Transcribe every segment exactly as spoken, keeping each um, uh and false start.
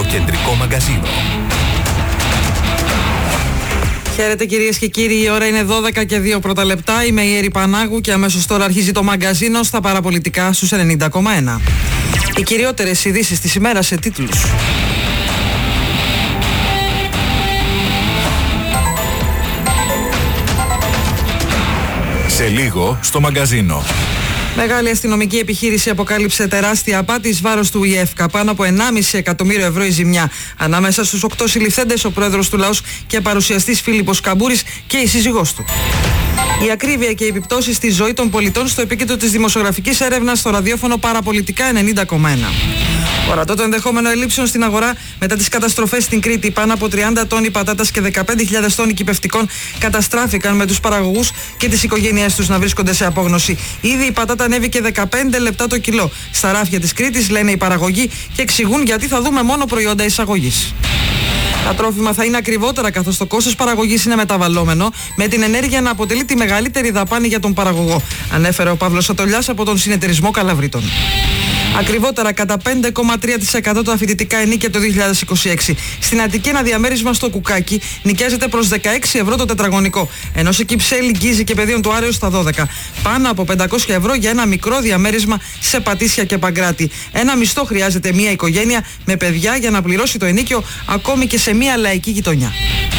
κεντρικό μαγκαζίνο. Χαίρετε κυρίες και κύριοι, η ώρα είναι δώδεκα και δύο πρώτα λεπτά. Είμαι η Έρη Πανάγου και αμέσως τώρα αρχίζει το μαγκαζίνο στα παραπολιτικά στους ενενήντα κόμμα ένα. Οι κυριότερες ειδήσεις της ημέρας σε τίτλους. Σε λίγο στο μαγκαζίνο. Μεγάλη αστυνομική επιχείρηση αποκάλυψε τεράστια απάτη εις βάρος του ΙΕΦΚΑ. Πάνω από ενάμιση εκατομμύριο ευρώ η ζημιά. Ανάμεσα στους οκτώ συλληφθέντες ο πρόεδρος του Λαός και παρουσιαστής Φίλιππος Καμπούρης και η σύζυγός του. Η ακρίβεια και οι επιπτώσεις στη ζωή των πολιτών στο επίκεντρο της δημοσιογραφικής έρευνας στο ραδιόφωνο Παραπολιτικά ενενήντα κόμμα ένα. Ορατό το ενδεχόμενο ελλείψεων στην αγορά μετά τις καταστροφές στην Κρήτη. Πάνω από τριάντα τόνοι πατάτας και δεκαπέντε χιλιάδες τόνοι κυπευτικών καταστράφηκαν, με τους παραγωγούς και τις οικογένειές τους να βρίσκονται σε απόγνωση. Ήδη η πατάτα ανέβηκε δεκαπέντε λεπτά το κιλό στα ράφια της Κρήτης, λένε οι παραγωγοί, και εξηγούν γιατί θα δούμε μόνο προϊόντα εισαγωγής. Τα τρόφιμα θα είναι ακριβότερα, καθώς το κόστος παραγωγής είναι μεταβαλλόμενο, με την ενέργεια να αποτελεί τη μεγαλύτερη δαπάνη για τον παραγωγό, ανέφερε ο Παύλος Ατολιάς από τον Συνεταιρισμό Καλαβρίτων. Ακριβότερα κατά πέντε κόμμα τρία τοις εκατό τα φοιτητικά ενίκια το δύο χιλιάδες είκοσι έξι. Στην Αττική ένα διαμέρισμα στο Κουκάκι νοικιάζεται προς δεκαέξι ευρώ το τετραγωνικό, ενώ σε Κυψέλη, Γκίζη και Πεδίων του Άρεως στα δώδεκα. Πάνω από πεντακόσια ευρώ για ένα μικρό διαμέρισμα σε Πατήσια και Παγκράτη. Ένα μισθό χρειάζεται μια οικογένεια με παιδιά για να πληρώσει το ενίκιο, ακόμη και σε μια λαϊκή γειτονιά.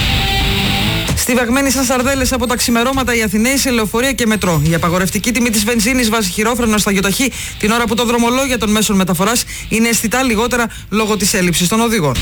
Στιβαγμένοι σαν σαρδέλες από τα ξημερώματα οι Αθηναίοι σε λεωφορεία και μετρό. Η απαγορευτική τιμή της βενζίνης βάσει χειρόφρενο στα γιοταχή την ώρα που το δρομολόγια των μέσων μεταφοράς είναι αισθητά λιγότερα λόγω της έλλειψης των οδηγών.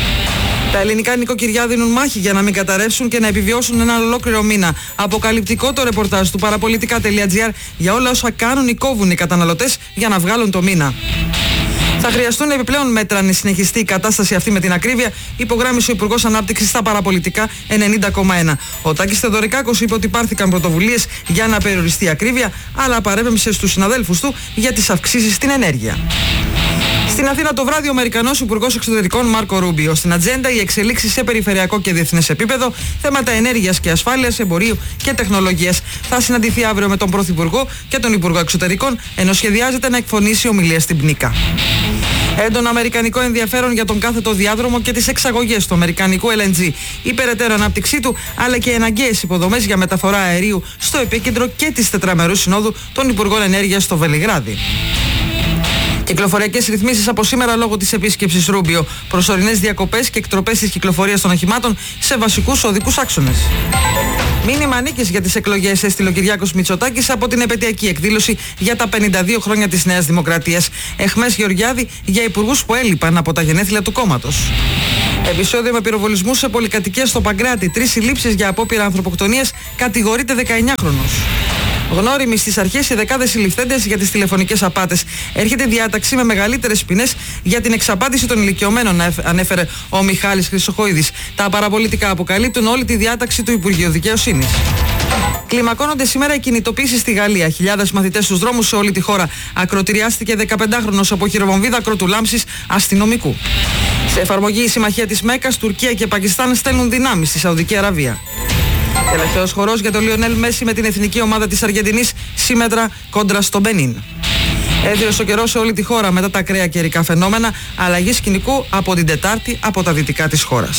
Τα ελληνικά νοικοκυριά δίνουν μάχη για να μην καταρρεύσουν και να επιβιώσουν ένα ολόκληρο μήνα. Αποκαλυπτικό το ρεπορτάζ του παραπολιτικά τελεία τζι άρ για όλα όσα κάνουν ή κόβουν οι καταναλωτές για να βγάλουν το μήνα. Θα χρειαστούν επιπλέον μέτρα αν συνεχιστεί η κατάσταση αυτή με την ακρίβεια, υπογράμμισε ο Υπουργός Ανάπτυξης στα παραπολιτικά ενενήντα κόμμα ένα. Ο Τάκης Θεοδωρικάκος είπε ότι πάρθηκαν πρωτοβουλίες για να περιοριστεί η ακρίβεια, αλλά παρέπεμψε στους συναδέλφους του για τις αυξήσεις στην ενέργεια. Στην Αθήνα το βράδυ ο Αμερικανός Υπουργός Εξωτερικών Μάρκο Ρούμπιο. Στην ατζέντα οι εξελίξεις σε περιφερειακό και διεθνές επίπεδο, θέματα ενέργειας και ασφάλειας, εμπορίου και τεχνολογίας. Θα συναντηθεί αύριο με τον Πρωθυπουργό και τον Υπουργό Εξωτερικών, ενώ σχεδιάζεται να εκφωνήσει ομιλία στην Πνίκα. Έντονο αμερικανικό ενδιαφέρον για τον κάθετο διάδρομο και τις εξαγωγές του αμερικανικού ελ εν τζι. Η περαιτέρω ανάπτυξή του, αλλά και αναγκαίες υποδομές για μεταφορά αερίου στο επίκεντρο και της τετραμερούς συνόδου των Υπουργών Ενέργειας στο Βελιγράδι. Κυκλοφοριακές ρυθμίσεις από σήμερα λόγω της επίσκεψης Ρούμπιο. Προσωρινές διακοπές και εκτροπές της κυκλοφορίας των οχημάτων σε βασικούς οδικούς άξονες. Μήνυμα νίκης για τις εκλογές έστειλε ο Κυριάκος Μητσοτάκης από την επαιτειακή εκδήλωση για τα πενήντα δύο χρόνια της Νέας Δημοκρατίας. Εχμές Γεωργιάδη για υπουργούς που έλειπαν από τα γενέθλια του κόμματος. Επεισόδιο με πυροβολισμούς σε πολυκατοικία στο Παγκράτη. Τρεις συλλήψεις για απόπειρα ανθρωποκτονίας, κατηγορείται δεκαεννιάχρονος. Γνώριμοι στις αρχές οι δεκάδες συλληφθέντες για τις τηλεφωνικές απάτες. Έρχεται διάταξη με μεγαλύτερες ποινές για την εξαπάτηση των ηλικιωμένων, ανέφερε ο Μιχάλης Χρυσοχοίδης. Τα παραπολιτικά αποκαλύπτουν όλη τη διάταξη του Υπουργείου Δικαιοσύνης. Κλιμακώνονται σήμερα οι κινητοποίησεις στη Γαλλία. Χιλιάδες μαθητές στους δρόμους σε όλη τη χώρα. Ακροτηριάστηκε δεκαπεντάχρονος από χειροβομβίδα ακροτουλάμψης αστυνομικού. Σε εφαρμογή η συμμαχία της Μέκας, Τουρκία και Πακιστάν στέλνουν δυνάμεις στη Σαουδική Αραβία. Τελευταίος χορός για τον Λιονέλ Μέση με την εθνική ομάδα της Αργεντινής σύμμετρα κόντρα στο Μπενίν. Έθιος ο καιρός σε όλη τη χώρα μετά τα ακραία καιρικά φαινόμενα, αλλαγή σκηνικού από την Τετάρτη από τα δυτικά της χώρας.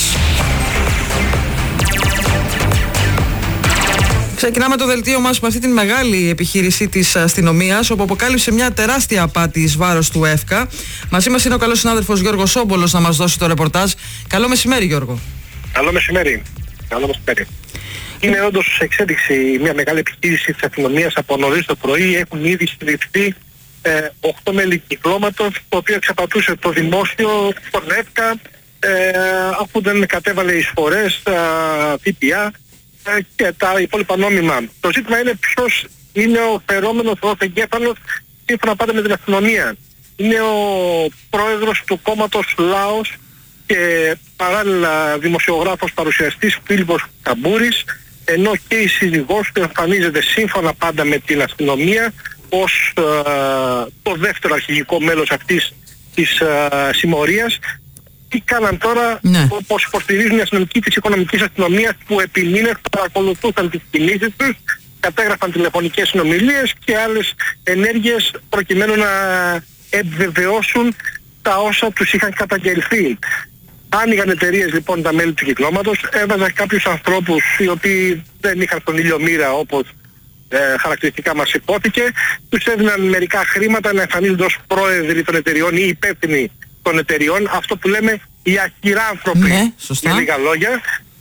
Ξεκινάμε το δελτίο μας με αυτή την μεγάλη επιχείρηση της αστυνομίας, όπου αποκάλυψε μια τεράστια απάτη εις βάρος του ΕΦΚΑ. Μαζί μας είναι ο καλός συνάδελφος Γιώργος Σόμπολος να μας δώσει το ρεπορτάζ. Καλό μεσημέρι, Γιώργο. Καλό μεσημέρι. Καλό μεσημέρι. Είναι όντως σε εξέλιξη μια μεγάλη επιχείρηση της αστυνομίας από νωρίς το πρωί. Έχουν ήδη συλληφθεί ε, οκτώ μέλη κυκλώματος, το οποίο εξαπατούσε το δημόσιο, τον ΕΦΚΑ, ε, αφού δεν κατέβαλε εισφορές, ΦΠΑ ε, και τα υπόλοιπα νόμιμα. Το ζήτημα είναι ποιος είναι ο φερόμενος, ο εγκέφαλος, σύμφωνα πάντα με την αστυνομία. Είναι ο πρόεδρος του κόμματος Λάος και παράλληλα δημοσιογράφος παρουσιαστής Φίλιππος Καμπούρης, ενώ και η σύζυγός του εμφανίζεται σύμφωνα πάντα με την αστυνομία ως ε, το δεύτερο αρχηγικό μέλος αυτής της ε, συμμορίας. Τι κάναν τώρα, ναι. όπως υποστηρίζουν οι αστυνομικοί της οικονομικής αστυνομίας, που επί μήνες παρακολουθούσαν τις κινήσεις τους, κατέγραφαν τηλεφωνικές συνομιλίες και άλλες ενέργειες προκειμένου να επιβεβαιώσουν τα όσα τους είχαν καταγγελθεί. Άνοιγαν εταιρείες λοιπόν τα μέλη του κυκλώματος, έβαζαν κάποιους ανθρώπους οι οποίοι δεν είχαν τον ήλιο μοίρα όπως ε, χαρακτηριστικά μας υπόθηκε, τους έδιναν μερικά χρήματα να εμφανίζονται ως πρόεδροι των εταιριών ή υπεύθυνοι των εταιριών, αυτό που λέμε οι αχυράνθρωποι, ναι, σωστά. με λίγα λόγια.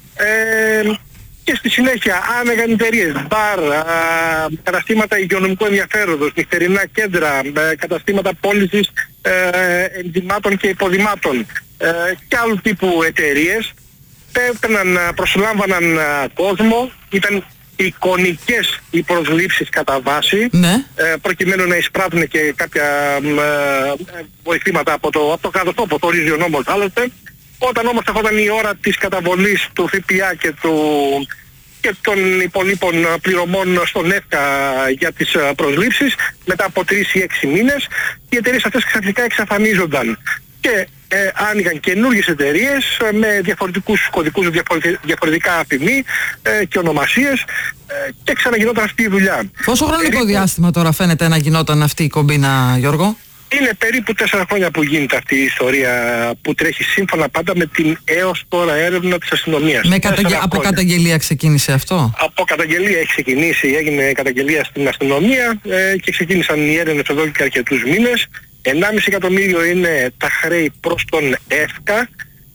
Ε, και στη συνέχεια άνοιγαν εταιρείες, μπαρ, α, καταστήματα υγειονομικού ενδιαφέροντος, νυχτερινά κέντρα, ε, καταστήματα πώλησης ε, ενζυμάτων και υποδημάτων ε, και άλλου τύπου εταιρείες. Έπαιρναν, προσλάμβαναν κόσμο, ήταν εικονικές οι προσλήψεις κατά βάση, ναι. ε, προκειμένου να εισπράττουν και κάποια ε, βοηθήματα από το, από το κράτος, όπως το ορίζει ο νόμος άλλωστε. Όταν όμως ερχόταν η ώρα της καταβολής του ΦΠΑ και, του, και των υπολείπων πληρωμών στον ΕΦΚΑ για τις προσλήψεις, μετά από τρεις ή έξι μήνες, οι εταιρείες αυτές ξαφνικά εξαφανίζονταν και ε, άνοιγαν καινούργιες εταιρείες με διαφορετικούς κωδικούς, διαφορετικά αφημί ε, και ονομασίες ε, και ξαναγινόταν αυτή η δουλειά. Πόσο χρονικό διάστημα τώρα φαίνεται να γινόταν αυτή η κομπίνα, Γιώργο? Είναι περίπου τέσσερα χρόνια που γίνεται αυτή η ιστορία που τρέχει σύμφωνα πάντα με την έως τώρα έρευνα της αστυνομίας. Με καταγε... Από καταγγελία ξεκίνησε αυτό? Από καταγγελία έχει ξεκινήσει, έγινε καταγγελία στην αστυνομία ε, και ξεκίνησαν οι έρευνες εδώ και αρκετούς μήνες. ενάμιση εκατομμύριο είναι τα χρέη προς τον ΕΦΚΑ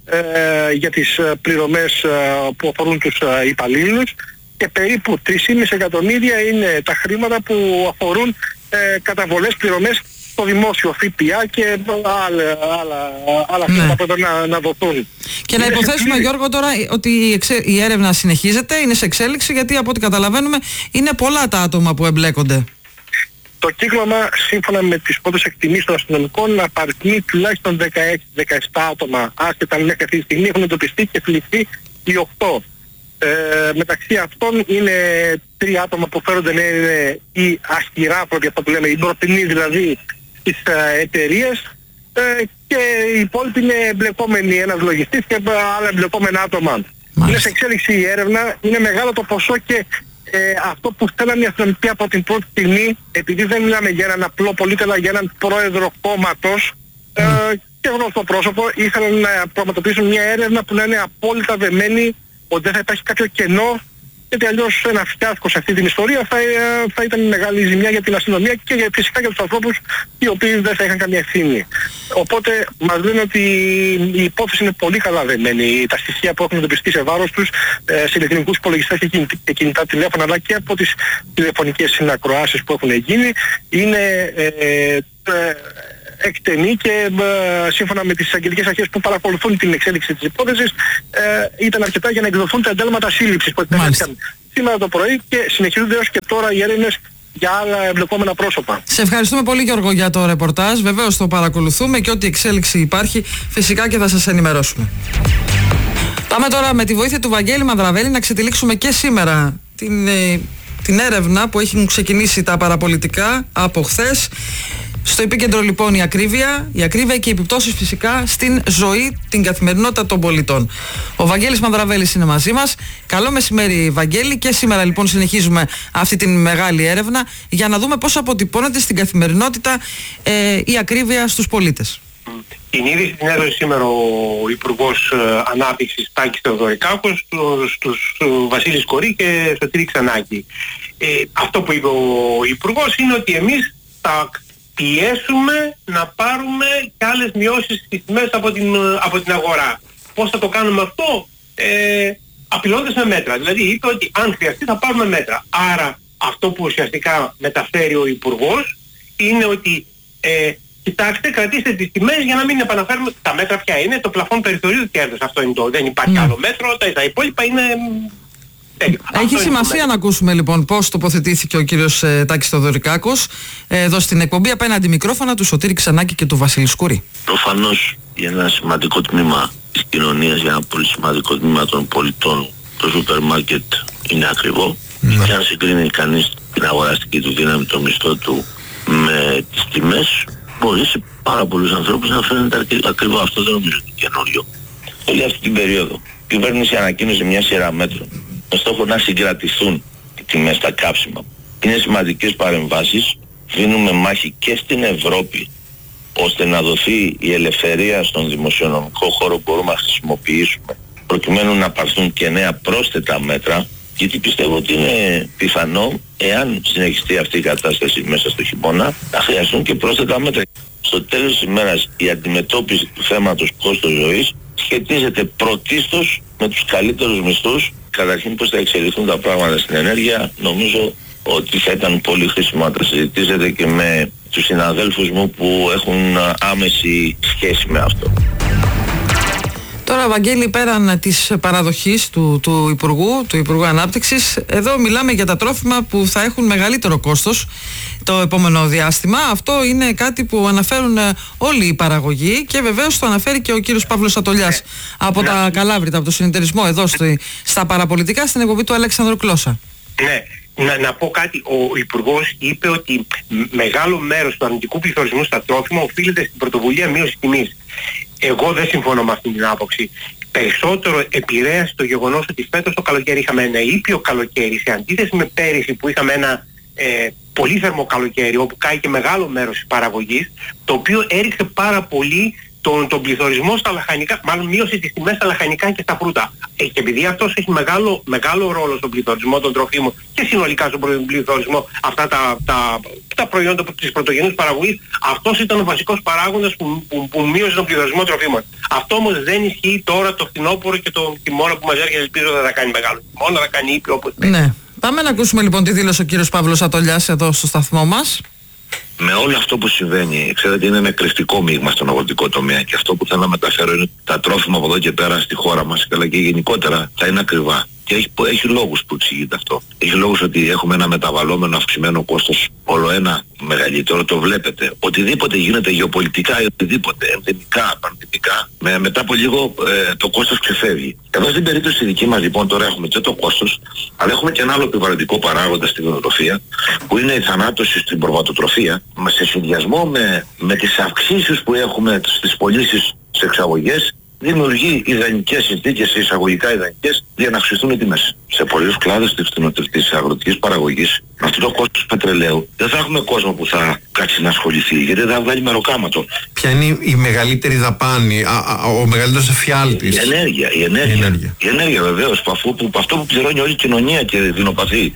ε, για τις πληρωμές ε, που αφορούν τους ε, υπαλλήλους και περίπου τρία κόμμα πέντε εκατομμύρια είναι τα χρήματα που αφορούν ε, καταβολές, πληρωμές στο δημόσιο ΦΠΑ και άλλα, άλλα, άλλα ναι. χρήματα που έπρεπε να, να δοθούν. Και να υποθέσουμε, σε... Γιώργο, τώρα ότι η, εξε... η έρευνα συνεχίζεται, είναι σε εξέλιξη, γιατί από ό,τι καταλαβαίνουμε είναι πολλά τα άτομα που εμπλέκονται. Το κύκλωμα, σύμφωνα με τις πρώτες εκτιμήσεις των αστυνομικών, απαριθμεί τουλάχιστον δεκαέξι δεκαεπτά άτομα. Άσχετα μέχρι αυτή τη στιγμή έχουν εντοπιστεί και συλληφθεί οι οκτώ. Ε, μεταξύ αυτών είναι τρία άτομα που φέρονται να είναι οι αχυράνθρωποι, αυτό που λέμε, οι ντροπινοί δηλαδή στις ε, εταιρείες ε, και οι υπόλοιποι είναι εμπλεκόμενοι, ένας λογιστής και άλλα εμπλεκόμενα άτομα. Μάλιστα. Είναι σε εξέλιξη η έρευνα, είναι μεγάλο το ποσό και ε, αυτό που θέλανε οι αστυνομικοί από την πρώτη στιγμή, επειδή δεν μιλάμε για έναν απλό πολίτη αλλά για έναν πρόεδρο κόμματος mm. ε, και γνωστό πρόσωπο, ήθελαν να πραγματοποιήσουν μια έρευνα που να είναι απόλυτα δεμένη ότι δεν θα υπάρχει κάποιο κενό, γιατί αλλιώς ένα φιάσκο σε αυτή την ιστορία θα, θα ήταν μεγάλη ζημιά για την αστυνομία και για, φυσικά για τους ανθρώπους οι οποίοι δεν θα είχαν καμία ευθύνη. Οπότε μας λένε ότι η υπόθεση είναι πολύ καλά δεμένη. Τα στοιχεία που έχουν εντοπιστεί σε βάρος τους, ε, σε ηλεκτρονικούς υπολογιστές και, και κινητά τηλέφωνα, αλλά και από τις τηλεφωνικές συνακροάσεις που έχουν γίνει, είναι ε, ε, εκτενή και ε, σύμφωνα με τις αγγελικές αρχές που παρακολουθούν την εξέλιξη της υπόθεσης ε, ήταν αρκετά για να εκδοθούν τα εντάλματα σύλληψης που εκτελέστηκαν σήμερα το πρωί και συνεχίζονται έως και τώρα οι έρευνες για άλλα εμπλεκόμενα πρόσωπα. Σε ευχαριστούμε πολύ, Γιώργο, για το ρεπορτάζ. Βεβαίως το παρακολουθούμε και ό,τι εξέλιξη υπάρχει φυσικά και θα σας ενημερώσουμε. Πάμε τώρα με τη βοήθεια του Βαγγέλη Μανδραβέλη να ξετυλίξουμε και σήμερα την, ε, την έρευνα που έχουν ξεκινήσει τα παραπολιτικά από χθες. Στο επίκεντρο λοιπόν η ακρίβεια, η ακρίβεια και οι επιπτώσεις φυσικά στην ζωή, την καθημερινότητα των πολιτών. Ο Βαγγέλης Μανδραβέλης είναι μαζί μας. Καλό μεσημέρι, Βαγγέλη, και σήμερα λοιπόν συνεχίζουμε αυτή την μεγάλη έρευνα για να δούμε πώς αποτυπώνεται στην καθημερινότητα ε, η ακρίβεια στους πολίτες. Την είδηση την έδωσε σήμερα ο Υπουργός Ανάπτυξης Τάκης Θεοδωρικάκος στους, στους Βασίλη Σκορή και Σωτήρη Ξανάκη. Ε, αυτό που είπε ο Υπουργός είναι ότι εμείς θα πιέσουμε να πάρουμε και άλλες μειώσεις στις τιμές από την, από την αγορά. Πώς θα το κάνουμε αυτό? Ε, απειλώντας με μέτρα. Δηλαδή είπε ότι αν χρειαστεί θα πάρουμε μέτρα. Άρα αυτό που ουσιαστικά μεταφέρει ο Υπουργός είναι ότι ε, κοιτάξτε, κρατήστε τις τιμές για να μην επαναφέρουμε. Τα μέτρα ποια είναι? Το πλαφόν περιθωρίου κέρδους. Αυτό είναι το. Δεν υπάρχει mm. άλλο μέτρο. Τα, τα υπόλοιπα είναι... Έχει σημασία να ακούσουμε λοιπόν πώς τοποθετήθηκε ο κύριος ε, Τάκης Θεοδωρικάκος ε, εδώ στην εκπομπή απέναντι μικρόφωνα του Σωτήρη Ξανάκη και του Βασίλη Σκουρή. Προφανώς για ένα σημαντικό τμήμα της κοινωνίας, για ένα πολύ σημαντικό τμήμα των πολιτών, το σούπερ μάρκετ είναι ακριβό. Mm. Και αν συγκρίνει κανείς την αγοραστική του δύναμη, το μισθό του με τις τιμές, μπορεί σε πάρα πολλούς ανθρώπους να φαίνεται ακριβό. Αυτό δεν νομίζω ότι είναι καινούριο. Όλη αυτή την περίοδο η κυβέρνηση ανακοίνωσε μια σειρά μέτρων με στόχο να συγκρατηθούν οι τιμές στα κάψιμα. Είναι σημαντικές παρεμβάσεις, δίνουμε μάχη και στην Ευρώπη ώστε να δοθεί η ελευθερία στον δημοσιονομικό χώρο που μπορούμε να χρησιμοποιήσουμε προκειμένου να πάρθουν και νέα πρόσθετα μέτρα, γιατί πιστεύω ότι είναι πιθανό, εάν συνεχιστεί αυτή η κατάσταση μέσα στο χειμώνα, να χρειαστούν και πρόσθετα μέτρα. Στο τέλος της ημέρας η αντιμετώπιση του θέματος κόστος ζωής σχετίζεται πρωτίστως με τους καλύτερους μισθούς. Καταρχήν πώς θα εξελιχθούν τα πράγματα στην ενέργεια, νομίζω ότι θα ήταν πολύ χρήσιμο να τα συζητήσετε και με τους συναδέλφους μου που έχουν άμεση σχέση με αυτό. Τώρα, Βαγγέλη, πέραν της παραδοχής του, του Υπουργού, του Υπουργού Ανάπτυξης, εδώ μιλάμε για τα τρόφιμα που θα έχουν μεγαλύτερο κόστος το επόμενο διάστημα. Αυτό είναι κάτι που αναφέρουν όλοι οι παραγωγοί και βεβαίως το αναφέρει και ο κύριος Παύλος Ατολιάς από ναι. τα Καλάβρητα, από το συνεταιρισμό εδώ στη, στα παραπολιτικά, στην εκπομπή του Αλέξανδρου Κλώσσα. Ναι. Να, να πω κάτι, ο Υπουργός είπε ότι μεγάλο μέρος του αρνητικού πληθωρισμού στα τρόφιμα οφείλεται στην πρωτοβουλία μείωσης τιμής. Εγώ δεν συμφωνώ με αυτή την άποψη. Περισσότερο επηρέασε το γεγονός ότι φέτος το καλοκαίρι είχαμε ένα ήπιο καλοκαίρι, σε αντίθεση με πέρυσι που είχαμε ένα ε, πολύ θερμό καλοκαίρι, όπου κάει και μεγάλο μέρος της παραγωγής, το οποίο έριξε πάρα πολύ τον, τον πληθωρισμό στα λαχανικά, μάλλον μείωσε τις τιμές στα λαχανικά και στα φρούτα. Ε, και επειδή αυτός έχει μεγάλο, μεγάλο ρόλο στον πληθωρισμό των τροφίμων και συνολικά στον πληθωρισμό αυτά τα, τα, τα προϊόντα της πρωτογενούς παραγωγής, αυτός ήταν ο βασικός παράγοντας που, που, που μείωσε τον πληθωρισμό τροφίμων. Αυτό όμως δεν ισχύει τώρα το φθινόπωρο και το χειμώνα που μας έρχεται. Ελπίζω δεν θα κάνει μεγάλο χειμώνα, θα κάνει ήπιο όπως πρέπει. Ναι. Πάμε να ακούσουμε λοιπόν τι δήλωσε ο κύριος Παύλος Ατολιάς εδώ στο σταθμό μας. Με όλο αυτό που συμβαίνει, ξέρετε, είναι ένα εκρηκτικό μείγμα στον αγροτικό τομέα και αυτό που θέλω να μεταφέρω είναι τα τρόφιμα από εδώ και πέρα στη χώρα μας, αλλά και γενικότερα θα είναι ακριβά. Και έχει, έχει λόγους που εξηγείται αυτό. Έχει λόγους ότι έχουμε ένα μεταβαλλόμενο αυξημένο κόστος όλο ένα μεγαλύτερο, το βλέπετε. Οτιδήποτε γίνεται γεωπολιτικά ή οτιδήποτε, ενδεμικά, πανδημικά, με, μετά από λίγο ε, το κόστος ξεφεύγει. Εδώ στην περίπτωση δική μας λοιπόν τώρα έχουμε και το κόστος, αλλά έχουμε και ένα άλλο επιβαρυντικό παράγοντα στην κτηνοτροφία, που είναι η θανάτωση στην προβατοτροφία, σε συνδυασμό με, με τις αυξήσεις που έχουμε στις πωλήσεις σε εξαγωγές, δημιουργεί ιδανικές συνθήκες, εισαγωγικά ιδανικές, για να αυξηθούν οι τιμές. Σε πολλούς κλάδους της αγροτικής παραγωγής, με αυτό το κόστος πετρελαίου, δεν θα έχουμε κόσμο που θα κάτσει να ασχοληθεί, γιατί δεν θα βγάλει μεροκάματο. Ποια είναι η μεγαλύτερη δαπάνη, α, α, ο μεγαλύτερος εφιάλτης? Η ενέργεια, η ενέργεια. Η ενέργεια, η ενέργεια βεβαίως, που αφού, που, αυτό που πληρώνει όλη η κοινωνία και δεινοπαθεί.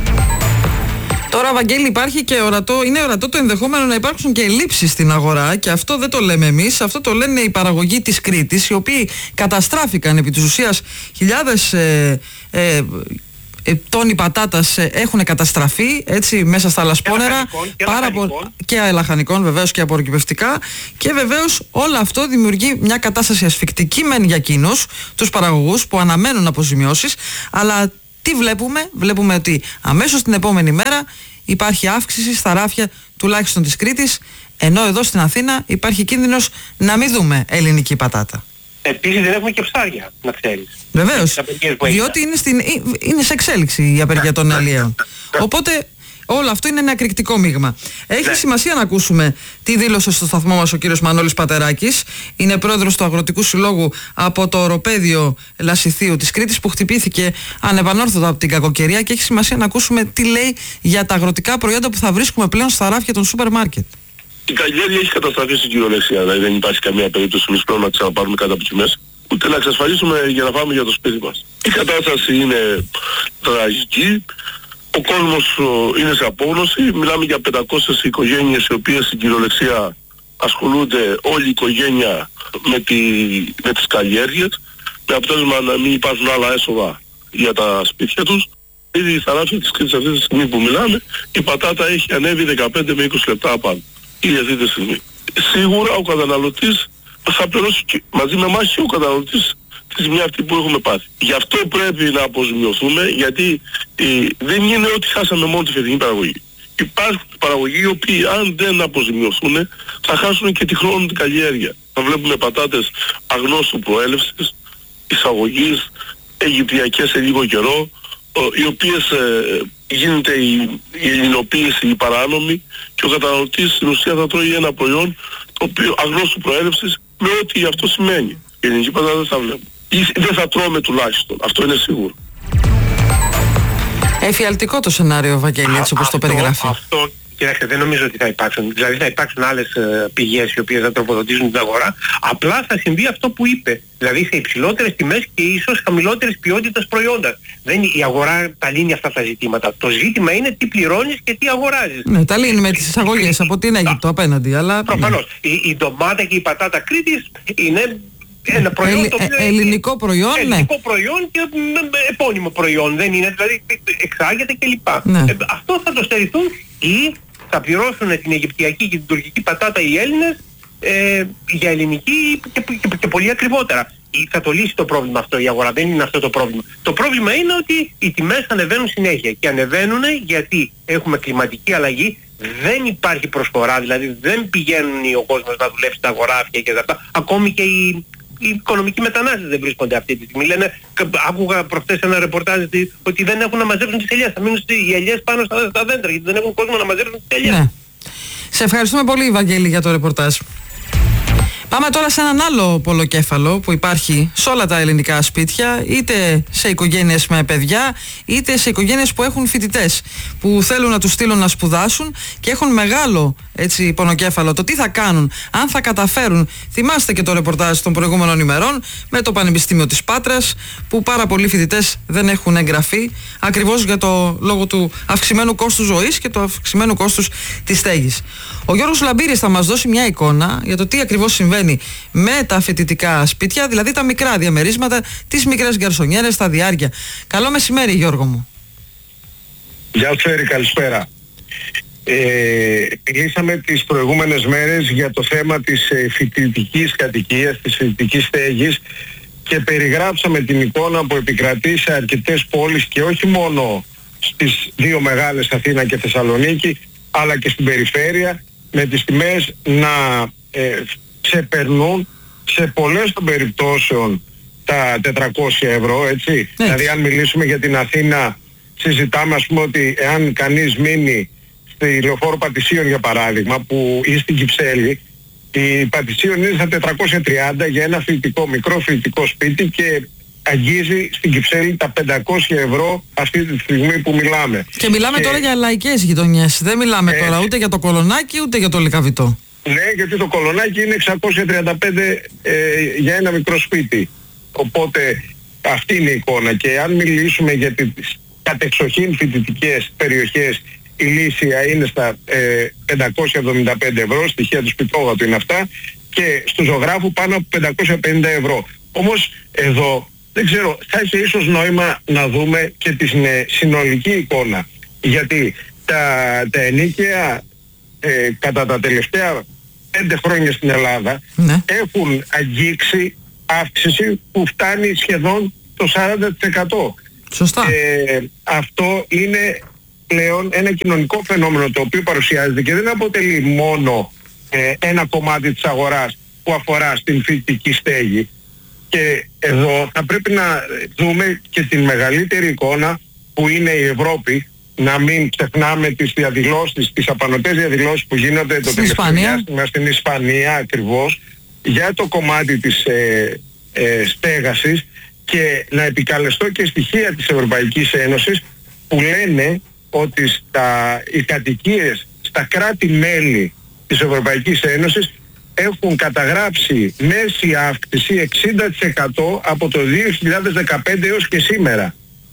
Τώρα, Βαγγέλη, υπάρχει και ορατό, είναι ορατό το ενδεχόμενο να υπάρξουν και ελλείψεις στην αγορά και αυτό δεν το λέμε εμείς, αυτό το λένε οι παραγωγοί της Κρήτης, οι οποίοι καταστράφηκαν επί της ουσίας. Χιλιάδες ε, ε, ε, τόνοι πατάτας ε, έχουν καταστραφεί έτσι μέσα στα λασπόνερα και πάρα πο... και λαχανικών βεβαίως και απορροκυπευτικά, και βεβαίως όλο αυτό δημιουργεί μια κατάσταση ασφικτική μεν για εκείνους τους παραγωγούς που αναμένουν αποζημιώσεις, αλλά τι βλέπουμε? Βλέπουμε ότι αμέσως την επόμενη μέρα υπάρχει αύξηση στα ράφια τουλάχιστον της Κρήτης, ενώ εδώ στην Αθήνα υπάρχει κίνδυνος να μην δούμε ελληνική πατάτα. Επίσης δεν έχουμε και ψάρια, να ξέρεις. Βεβαίως, διότι είναι, στην, είναι σε εξέλιξη η απεργία των αλλιέων. Οπότε όλο αυτό είναι ένα εκρηκτικό μείγμα. Έχει ναι. σημασία να ακούσουμε τι δήλωσε στο σταθμό μας ο κύριος Μανώλης Πατεράκης. Είναι πρόεδρος του Αγροτικού Συλλόγου από το οροπέδιο Λασιθίου της Κρήτης, που χτυπήθηκε ανεπανόρθωτα από την κακοκαιρία, και έχει σημασία να ακούσουμε τι λέει για τα αγροτικά προϊόντα που θα βρίσκουμε πλέον στα ράφια των σούπερ μάρκετ. Η καλλιέργεια έχει καταστραφεί στην κυριολεξία, δηλαδή δεν υπάρχει καμία περίπτωση εμείς πλέον να ξαναπάρουμε κάτω από τιμές, ούτε να εξασφαλίσουμε για να πάμε για το σπίτι μας. Η κατάσταση είναι τραγική. Ο κόσμος είναι σε απόγνωση, μιλάμε για πεντακόσιες οικογένειες οι οποίες στην κυριολεξία ασχολούνται όλη η οικογένεια με, τη, με τις καλλιέργειες, με αποτέλεσμα να μην υπάρχουν άλλα έσοδα για τα σπίτια τους. Ήδη στα ράφια της Κρήτης αυτή τη στιγμή που μιλάμε, η πατάτα έχει ανέβει δεκαπέντε με είκοσι λεπτά απάνω. Ήδη αυτή τη στιγμή. Σίγουρα ο καταναλωτής θα πληρώσει και, μαζί με εμάς και ο καταναλωτής, τη ζημιά αυτή που έχουμε πάθει. Γι' αυτό πρέπει να αποζημιωθούμε, γιατί ε, δεν είναι ότι χάσαμε μόνο τη φετινή παραγωγή. Υπάρχουν παραγωγοί οι οποίοι αν δεν αποζημιωθούν θα χάσουν και τη χρόνο την καλλιέργεια. Θα βλέπουμε πατάτες αγνώστου προέλευσης, εισαγωγής, αιγυπτιακές σε λίγο καιρό, οι οποίες ε, γίνεται η, η ελληνοποίηση, η παράνομη, και ο καταναλωτής στην ουσία θα τρώει ένα προϊόν το οποίο αγνώστου προέλευσης, με ό,τι αυτό σημαίνει. Η ελληνική πατάτα δεν θα βλέπουμε. Ή δεν θα τρώμε τουλάχιστον. Αυτό είναι σίγουρο. Εφιαλτικό το σενάριο, Βαγγέλη, έτσι όπως το περιγράφει. Αυτό Κοιτάξτε, δεν νομίζω ότι θα υπάρξουν. Δηλαδή θα υπάρξουν άλλες ε, πηγές οι οποίες θα τροφοδοτήσουν την αγορά. Απλά θα συμβεί αυτό που είπε. Δηλαδή σε υψηλότερες τιμές και ίσως χαμηλότερες ποιότητας προϊόντα. Δεν, η αγορά τα λύνει αυτά τα ζητήματα. Το ζήτημα είναι τι πληρώνεις και τι αγοράζεις. Ναι, τα λύνει με τις εισαγωγές από την Αίγυπτο απέναντι. Αλλά... Προφανώς. Ναι. Η, η ντομάτα και η πατάτα Κρήτης είναι ένα προϊόν Ελλη, το οποίο ε, ελληνικό προϊόν, ναι. Ελληνικό προϊόν και επώνυμο προϊόν. Δεν είναι, δηλαδή εξάγεται κλπ. Ναι. Ε, αυτό θα το στερηθούν ή θα πληρώσουν την Αιγυπτιακή και την Τουρκική πατάτα οι Έλληνες ε, για ελληνική και, και, και, και πολύ ακριβότερα. Ή θα το λύσει το πρόβλημα αυτό η αγορά, δεν είναι αυτό το πρόβλημα. Το πρόβλημα είναι ότι οι τιμές ανεβαίνουν συνέχεια και ανεβαίνουν γιατί έχουμε κλιματική αλλαγή, δεν υπάρχει προσφορά, δηλαδή δεν πηγαίνουν ο κόσμος να δουλέψει στα αγοράφια και αυτά. Ακόμη και οι, οι οικονομικοί μετανάστες δεν βρίσκονται αυτή τη στιγμή. Λένε, άκουγα προχτές ένα ρεπορτάζ ότι δεν έχουν να μαζέψουν τις ελιές, θα μείνουν οι ελιές πάνω στα, στα δέντρα γιατί δεν έχουν κόσμο να μαζέψουν τις ελιές. Ναι. Σε ευχαριστούμε πολύ, Βαγγέλη, για το ρεπορτάζ. Πάμε τώρα σε έναν άλλο πολλοκέφαλο που υπάρχει σε όλα τα ελληνικά σπίτια, είτε σε οικογένειες με παιδιά, είτε σε οικογένειες που έχουν φοιτητές που θέλουν να τους στείλουν να σπουδάσουν και έχουν μεγάλο έτσι, πονοκέφαλο. Το τι θα κάνουν, αν θα καταφέρουν. Θυμάστε και το ρεπορτάζ των προηγούμενων ημερών με το Πανεπιστήμιο της Πάτρας, που πάρα πολλοί φοιτητές δεν έχουν εγγραφεί, ακριβώς για το λόγο του αυξημένου κόστους ζωής και του αυξημένου κόστους της στέγης. Ο Γιώργος Λαμπύρης θα μας δώσει μια εικόνα για το τι ακριβώς συμβαίνει με τα φοιτητικά σπίτια, δηλαδή τα μικρά διαμερίσματα, τις μικρές γκαρσονιέρες, τα διάρκεια. Καλό μεσημέρι, Γιώργο μου. Γεια σου, Έρη, καλησπέρα. Ε, μιλήσαμε τις προηγούμενες μέρες για το θέμα της ε, φοιτητικής κατοικίας, της φοιτητικής στέγης και περιγράψαμε την εικόνα που επικρατεί σε αρκετές πόλεις και όχι μόνο στις δύο μεγάλες, Αθήνα και Θεσσαλονίκη, αλλά και στην περιφέρεια, με τις τιμές να ε, ξεπερνούν σε πολλές των περιπτώσεων τα τετρακόσια ευρώ, έτσι. έτσι. Δηλαδή αν μιλήσουμε για την Αθήνα, συζητάμε ας πούμε ότι εάν κανείς μείνει στη Λεωφόρο Πατησίων για παράδειγμα, που ή στην Κυψέλη, η Πατησίων είναι στα τετρακόσια τριάντα για ένα φοιτητικό, μικρό φοιτητικό σπίτι και αγγίζει στην Κυψέλη τα πεντακόσια ευρώ αυτή τη στιγμή που μιλάμε. Και μιλάμε και... τώρα για λαϊκές γειτονιές. Δεν μιλάμε ε... τώρα ούτε για το Κολονάκι ούτε για το Λυκαβητό. Ναι, γιατί το Κολονάκι είναι εξακόσια τριάντα πέντε ε, για ένα μικρό σπίτι. Οπότε αυτή είναι η εικόνα. Και αν μιλήσουμε για τις κατεξοχήν φοιτητικές περιοχές, η Λύσια είναι στα ε, πεντακόσια εβδομήντα πέντε ευρώ, στοιχεία του Σπιτόγατου είναι αυτά, και στο Ζωγράφου πάνω από πεντακόσια πενήντα ευρώ. Όμως εδώ δεν ξέρω, θα έχει ίσως νόημα να δούμε και τη συνολική εικόνα. Γιατί τα, τα ενοίκια ε, κατά τα τελευταία πέντε χρόνια στην Ελλάδα ναι. έχουν αγγίξει αύξηση που φτάνει σχεδόν το σαράντα τοις εκατό. Σωστά. Ε, αυτό είναι πλέον ένα κοινωνικό φαινόμενο το οποίο παρουσιάζεται και δεν αποτελεί μόνο ε, ένα κομμάτι της αγοράς που αφορά στην φοιτητική στέγη. Και εδώ θα πρέπει να δούμε και την μεγαλύτερη εικόνα που είναι η Ευρώπη. Να μην ξεχνάμε τις διαδηλώσεις, τις απανωτές διαδηλώσεις που γίνονται το τελευταίο διάστημα στην Ισπανία ακριβώς για το κομμάτι της ε, ε, στέγασης, και να επικαλεστώ και στοιχεία της Ευρωπαϊκής Ένωσης που λένε ότι στα, οι κατοικίες στα κράτη-μέλη της Ευρωπαϊκής Ένωσης έχουν καταγράψει μέση αύξηση εξήντα τοις εκατό από το δύο χιλιάδες δεκαπέντε έως και σήμερα.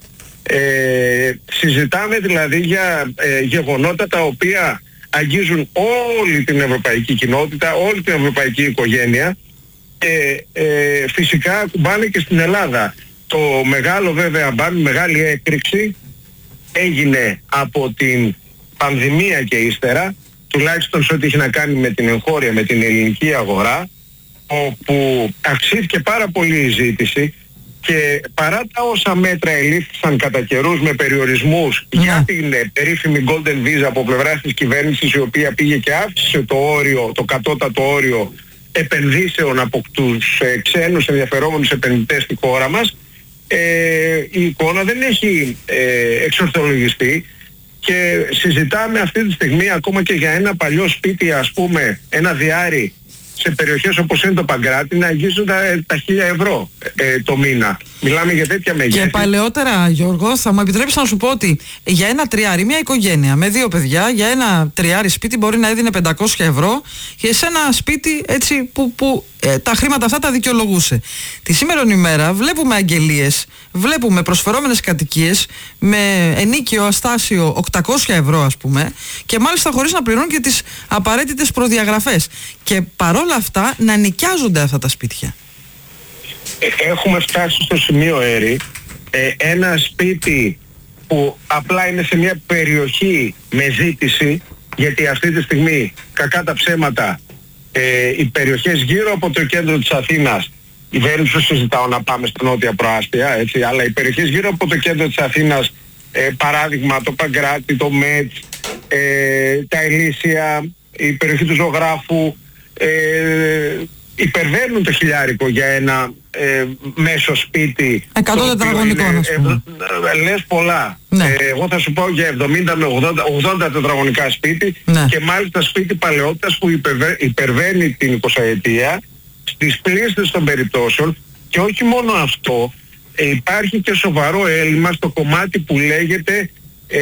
Ε, συζητάμε δηλαδή για ε, γεγονότα τα οποία αγγίζουν όλη την ευρωπαϊκή κοινότητα, όλη την ευρωπαϊκή οικογένεια και ε, φυσικά ακουμπάνε και στην Ελλάδα. Το μεγάλο βέβαια μπαν, μεγάλη έκρηξη έγινε από την πανδημία και ύστερα, τουλάχιστον σε ό,τι έχει να κάνει με την εγχώρια, με την ελληνική αγορά, όπου αυξήθηκε πάρα πολύ η ζήτηση και παρά τα όσα μέτρα ελήφθησαν κατά καιρούς με περιορισμούς yeah. για την ε, περίφημη Golden Visa από πλευράς της κυβέρνησης, η οποία πήγε και αύξησε το όριο, το κατώτατο όριο επενδύσεων από τους ε, ξένους ενδιαφερόμενους επενδυτές στη χώρα μας, ε, η εικόνα δεν έχει ε, εξορθολογιστεί και συζητάμε αυτή τη στιγμή ακόμα και για ένα παλιό σπίτι, ας πούμε ένα διάρρη σε περιοχές όπως είναι το Παγκράτη, να αγγίζουν τα, τα χίλια ευρώ ε, το μήνα. Μιλάμε για τέτοια μεγέθη. Και παλαιότερα, Γιώργο, θα μου επιτρέψει να σου πω ότι για ένα τριάρι, μια οικογένεια με δύο παιδιά, για ένα τριάρι σπίτι μπορεί να έδινε πεντακόσια ευρώ και σε ένα σπίτι έτσι που, που ε, τα χρήματα αυτά τα δικαιολογούσε. Τη σήμερον ημέρα βλέπουμε αγγελίες, βλέπουμε προσφερόμενες κατοικίες με ενίκιο αστάσιο οκτακόσια ευρώ, ας πούμε, και μάλιστα χωρίς να πληρώνουν και τις απαραίτητες προδιαγραφές. Και παρόλα αυτά να νοικιάζονται αυτά τα σπίτια. Έχουμε φτάσει στο σημείο, Έρη, ε, ένα σπίτι που απλά είναι σε μια περιοχή με ζήτηση, γιατί αυτή τη στιγμή, κακά τα ψέματα, ε, οι περιοχές γύρω από το κέντρο της Αθήνας, δεν σου συζητάω να πάμε στην νότια προάστια, έτσι, αλλά οι περιοχές γύρω από το κέντρο της Αθήνας, ε, παράδειγμα το Παγκράτη, το Μέτς, ε, τα Ηλίσια, η περιοχή του Ζωγράφου, ε, υπερβαίνουν το χιλιάρικο για ένα ε, μέσο σπίτι. εκατό τετραγωνικών, ας πούμε. Ε, λες πολλά. Ναι. Ε, εγώ θα σου πω για εβδομήντα με ογδόντα, ογδόντα τετραγωνικά σπίτι, ναι. Και μάλιστα σπίτι παλαιότητας που υπερβε, υπερβαίνει την εικοσαετία στις πλήστες των περιπτώσεων. Και όχι μόνο αυτό, ε, υπάρχει και σοβαρό έλλειμμα στο κομμάτι που λέγεται ε,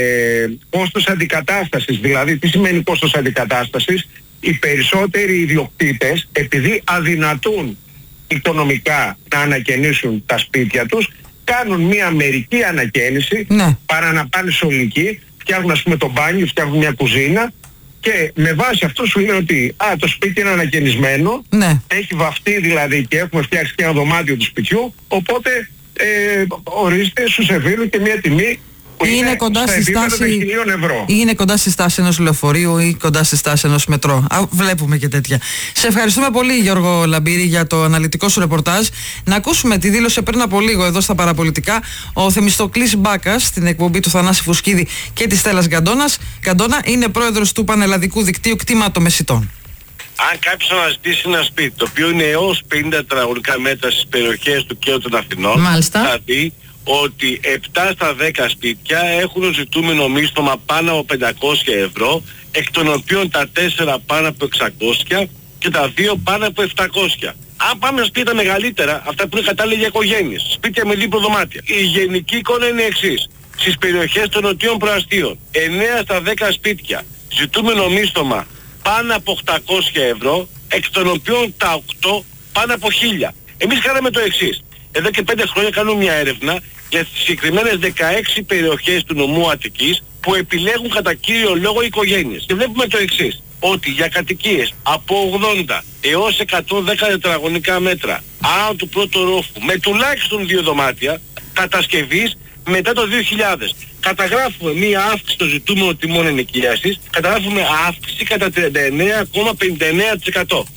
κόστος αντικατάστασης. Δηλαδή, τι σημαίνει κόστος αντικατάστασης? Οι περισσότεροι ιδιοκτήτες, επειδή αδυνατούν οικονομικά να ανακαινήσουν τα σπίτια τους, κάνουν μια μερική ανακαίνιση, ναι. παρά να πάνε σωλική, φτιάχνουν ας πούμε το μπάνιο, φτιάχνουν μια κουζίνα και με βάση αυτό σου λένε ότι α, το σπίτι είναι ανακαινισμένο, ναι. Έχει βαφτεί δηλαδή και έχουμε φτιάξει και ένα δωμάτιο του σπιτιού, οπότε ε, ορίστε, σου σερβίρουν και μια τιμή που είναι, είναι κοντά στη στάση, είναι κοντά στη στάση ενός λεωφορείου ή κοντά στη στάση ενός μετρό. Α, βλέπουμε και τέτοια. Σε ευχαριστούμε πολύ, Γιώργο Λαμπύρη, για το αναλυτικό σου ρεπορτάζ. Να ακούσουμε τη δήλωση πριν από λίγο εδώ στα Παραπολιτικά ο Θεμιστοκλής Μπάκας στην εκπομπή του Θανάση Φουσκίδη και της Στέλλας Γκαντώνας. Γκαντώνα είναι πρόεδρος του Πανελλαδικού Δικτύου Κτήματο Μεσιτών. Αν κάποιος αναζητήσει ένα σπίτι το οποίο είναι έως πενήντα τετραγωνικά μέτρα στις περιοχές του κέντρου των Αθηνών, μάλιστα, θα δει ότι επτά στα δέκα σπίτια έχουν ζητούμενο μίσθωμα πάνω από πεντακόσια ευρώ, εκ των οποίων τα τέσσερα πάνω από εξακόσια και τα δύο πάνω από επτακόσια. Αν πάμε στα σπίτια μεγαλύτερα, αυτά που είναι κατάλληλα για οικογένειες, σπίτια με λίπο δωμάτια, η γενική εικόνα είναι η εξής. Στις περιοχές των νοτιών προαστίων, εννέα στα δέκα σπίτια ζητούμενο μίσθωμα πάνω από οκτακόσια ευρώ, εκ των οποίων τα οκτώ πάνω από χίλια. Εμείς κάναμε το εξής. Εδώ και πέντε χρόνια κάνουμε μια έρευνα για τις συγκεκριμένες δεκαέξι περιοχές του νομού Αττικής που επιλέγουν κατά κύριο λόγο οικογένειες. Και βλέπουμε το εξής, ότι για κατοικίες από ογδόντα έως εκατόν δέκα τετραγωνικά μέτρα άνω του πρώτου ρόφου με τουλάχιστον δύο δωμάτια κατασκευής μετά το δύο χιλιάδες καταγράφουμε μία αύξηση στο ζητούμενο τιμών ενοικίασης, καταγράφουμε αύξηση κατά τριάντα εννέα κόμμα πενήντα εννέα τοις εκατό.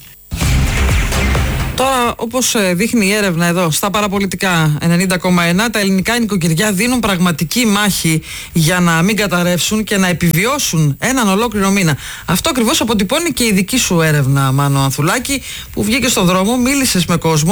Τώρα, όπως δείχνει η έρευνα εδώ στα Παραπολιτικά ενενήντα κόμμα ένα, τα ελληνικά νοικοκυριά δίνουν πραγματική μάχη για να μην καταρρεύσουν και να επιβιώσουν έναν ολόκληρο μήνα. Αυτό ακριβώς αποτυπώνει και η δική σου έρευνα, Μάνο Ανθουλάκη, που βγήκε στον δρόμο, μίλησες με κόσμο.